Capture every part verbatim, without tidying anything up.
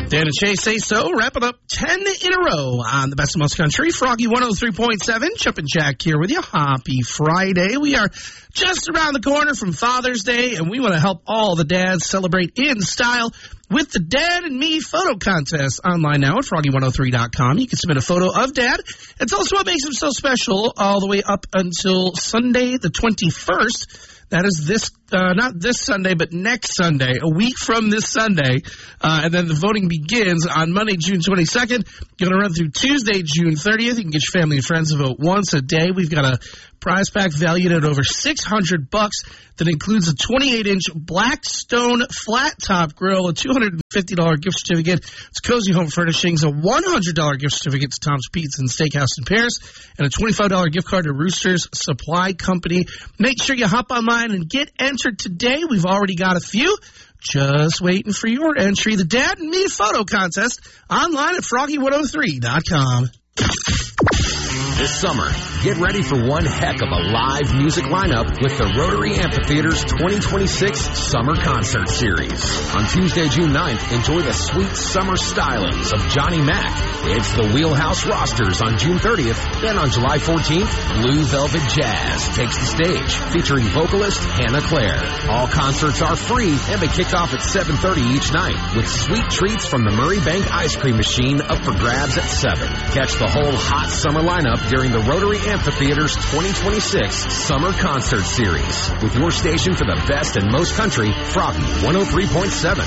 Dan and Shay Say So, wrapping up ten in a row on the Best of Most Country. Froggy one oh three point seven, Chip and Jack here with you. Happy Friday. We are just around the corner from Father's Day, and we want to help all the dads celebrate in style with the Dad and Me photo contest online now at froggy one oh three dot com. You can submit a photo of Dad and tell us what makes him so special all the way up until Sunday the twenty-first. That is this, uh, not this Sunday, but next Sunday, a week from this Sunday. Uh, and then the voting begins on Monday, June twenty-second. Going to run through Tuesday, June thirtieth. You can get your family and friends to vote once a day. We've got a prize pack valued at over six hundred bucks that includes a twenty-eight inch Blackstone flat top grill, a two hundred fifty dollars gift certificate to Cozy Home Furnishings, a one hundred dollars gift certificate to Tom's Pizza and Steakhouse in Paris, and a twenty-five dollars gift card to Rooster's Supply Company. Make sure you hop online and get entered today. We've already got a few. Just waiting for your entry. The Dad and Me photo contest online at froggy one oh three dot com. This summer, get ready for one heck of a live music lineup with the Rotary Amphitheater's twenty twenty-six Summer Concert Series. On Tuesday, June ninth, enjoy the sweet summer stylings of Johnny Mac. It's the Wheelhouse Rosters on June thirtieth. Then on July fourteenth, Blue Velvet Jazz takes the stage, featuring vocalist Hannah Claire. All concerts are free, and they kick off at seven thirty each night, with sweet treats from the Murray Bank Ice Cream Machine up for grabs at seven. Catch the whole hot summer lineup during the Rotary Amphitheater's twenty twenty-six Summer Concert Series, with your station for the best and most country, Froggy one oh three point seven.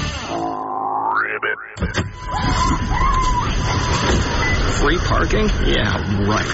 Free parking? Yeah, right.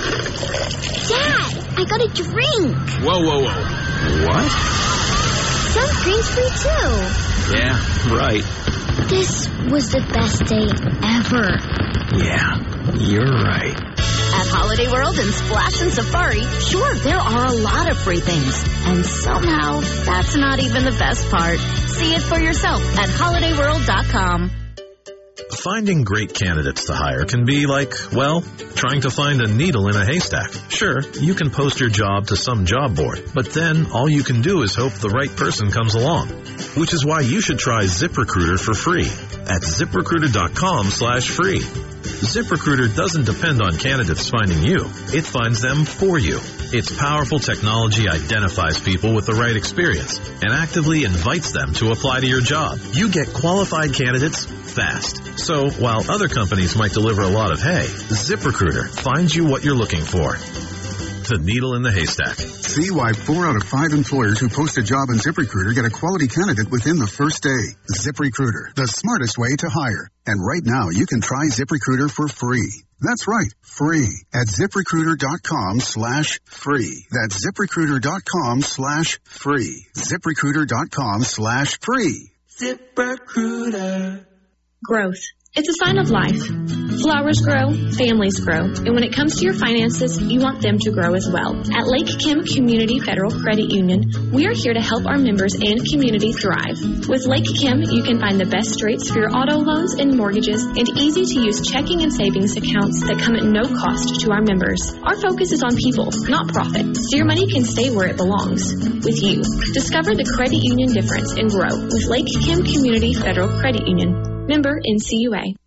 Dad, I got a drink. Whoa, whoa, whoa. What? Sunscreen's free too. Yeah, right. This was the best day ever. Yeah, you're right. At Holiday World and Splash and Safari, sure, there are a lot of free things. And somehow, that's not even the best part. See it for yourself at holiday world dot com. Finding great candidates to hire can be like, well, trying to find a needle in a haystack. Sure, you can post your job to some job board, but then all you can do is hope the right person comes along. Which is why you should try ZipRecruiter for free at ZipRecruiter.com slash free. ZipRecruiter doesn't depend on candidates finding you. It finds them for you. Its powerful technology identifies people with the right experience and actively invites them to apply to your job. You get qualified candidates fast. So while other companies might deliver a lot of hay, ZipRecruiter finds you what you're looking for. The needle in the haystack. See why four out of five employers who post a job in ZipRecruiter get a quality candidate within the first day. ZipRecruiter, the smartest way to hire. And right now, you can try ZipRecruiter for free. That's right, free at ZipRecruiter.com slash free. That's ZipRecruiter.com slash free. ZipRecruiter.com slash free. ZipRecruiter. Growth. It's a sign of life. Flowers grow, families grow, and when it comes to your finances, you want them to grow as well. At Lake Kim Community Federal Credit Union, we are here to help our members and community thrive. With Lake Kim, you can find the best rates for your auto loans and mortgages and easy-to-use checking and savings accounts that come at no cost to our members. Our focus is on people, not profit, so your money can stay where it belongs, with you. Discover the credit union difference and grow with Lake Kim Community Federal Credit Union. Member N C U A.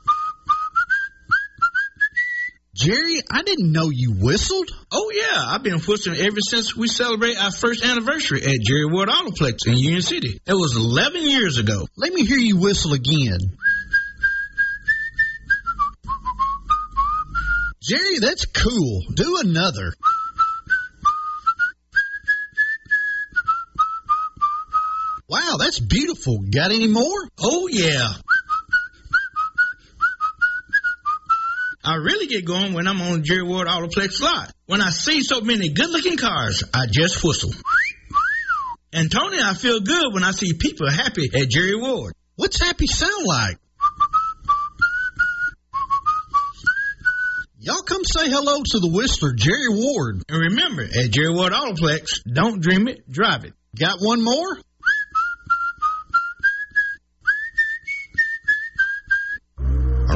Jerry, I didn't know you whistled. Oh, yeah. I've been whistling ever since we celebrated our first anniversary at Jerry Ward Autoplex in Union City. It was eleven years ago. Let me hear you whistle again. Jerry, that's cool. Do another. Wow, that's beautiful. Got any more? Oh, yeah. I really get going when I'm on Jerry Ward Autoplex lot. When I see so many good-looking cars, I just whistle. And Tony, I feel good when I see people happy at Jerry Ward. What's happy sound like? Y'all come say hello to the Whistler, Jerry Ward. And remember, at Jerry Ward Autoplex, don't dream it, drive it. Got one more?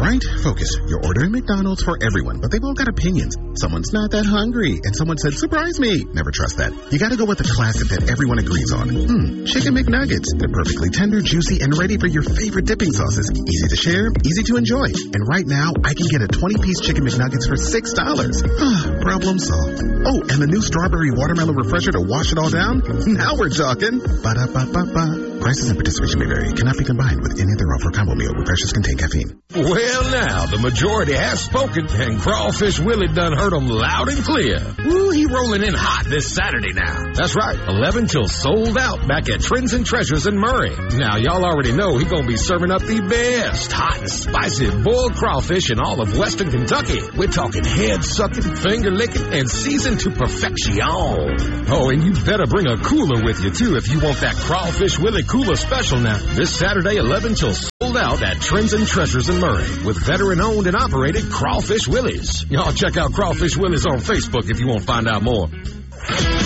All right, focus. You're ordering McDonald's for everyone, but they've all got opinions. Someone's not that hungry, and someone said, surprise me. Never trust that. You gotta go with the classic that everyone agrees on. Hmm, Chicken McNuggets. They're perfectly tender, juicy, and ready for your favorite dipping sauces. Easy to share, easy to enjoy. And right now, I can get a twenty-piece Chicken McNuggets for six dollars. Problem solved. Oh, and the new strawberry watermelon refresher to wash it all down? Now we're talking. Ba-da-ba-ba-ba. Prices and participation may vary. Cannot be combined with any other offer or combo meal. Refreshers contain caffeine. Well, now, the majority has spoken, and Crawfish Willie done heard them loud and clear. Woo, he rolling in hot this Saturday now. That's right, eleven till sold out back at Trends and Treasures in Murray. Now, y'all already know he gonna be serving up the best hot and spicy boiled crawfish in all of Western Kentucky. We're talking head-sucking, finger-licking, and seasoned to perfection. Oh, and you better bring a cooler with you, too, if you want that Crawfish Willie Cooler special now. This Saturday, eleven till sold out at Trends and Treasures in Murray with veteran-owned and operated Crawfish Willies. Y'all check out Crawfish Willies on Facebook if you want to find out more.